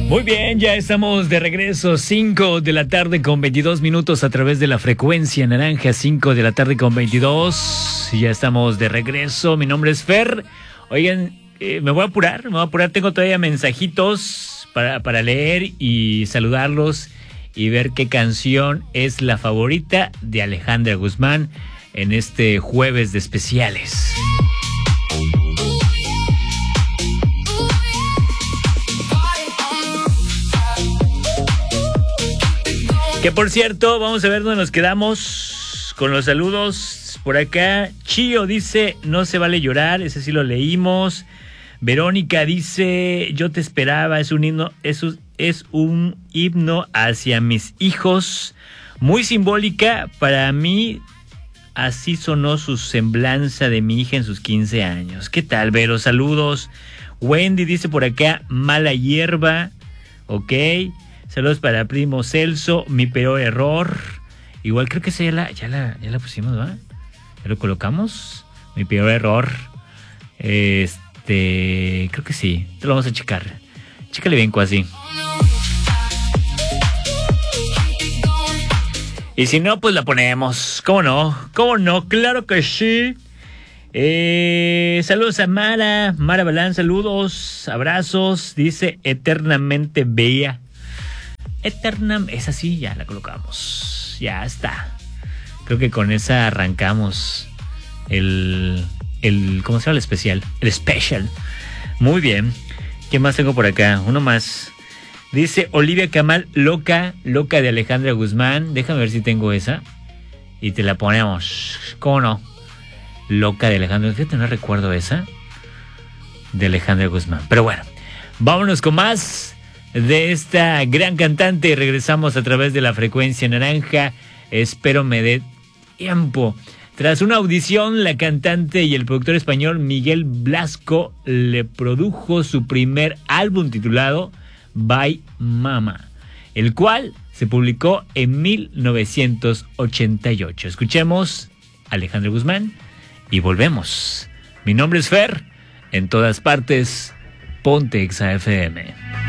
Muy bien, ya estamos de regreso, 5 de la tarde con 22 minutos a través de la frecuencia naranja, 5 de la tarde con 22. Ya estamos de regreso, mi nombre es Fer. Oigan, me voy a apurar, tengo todavía mensajitos para leer y saludarlos y ver qué canción es la favorita de Alejandra Guzmán en este jueves de especiales. Que por cierto, vamos a ver dónde nos quedamos con los saludos. Por acá, Chío dice, no se vale llorar, ese sí lo leímos. Verónica dice, yo te esperaba, es un himno hacia mis hijos. Muy simbólica para mí, así sonó su semblanza de mi hija en sus 15 años. ¿Qué tal, Vero? Saludos. Wendy dice por acá, mala hierba, ok. Saludos para primo Celso, mi peor error. Igual creo que esa ya la pusimos, ¿va? ¿Ya lo colocamos? Mi peor error. Creo que sí. Te lo vamos a checar. Chécale bien, así. Y si no, pues la ponemos. ¿Cómo no? ¿Cómo no? Claro que sí. Saludos a Mara Balán, saludos, abrazos. Dice eternamente bella. Esa sí, ya la colocamos. Ya está. Creo que con esa arrancamos el ¿cómo se llama? El especial. El special. Muy bien. ¿Qué más tengo por acá? Uno más. Dice Olivia Camal, loca de Alejandra Guzmán. Déjame ver si tengo esa. Y te la ponemos. ¿Cómo no? Loca de Alejandra. Fíjate, no recuerdo esa. De Alejandra Guzmán. Pero bueno, vámonos con más de esta gran cantante. Regresamos a través de la frecuencia naranja. Espero me dé tiempo. Tras una audición, la cantante y el productor español Miguel Blasco le produjo su primer álbum titulado By Mama, el cual se publicó en 1988. Escuchemos Alejandra Guzmán y volvemos. Mi nombre es Fer, en todas partes, ponte Exa FM.